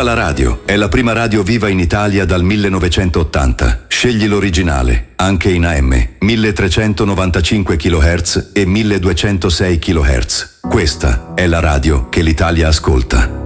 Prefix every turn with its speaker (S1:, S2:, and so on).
S1: la radio. È la prima radio viva in Italia dal 1980. Scegli l'originale, anche in AM, 1395 kHz e 1206 kHz. Questa è la radio che l'Italia ascolta.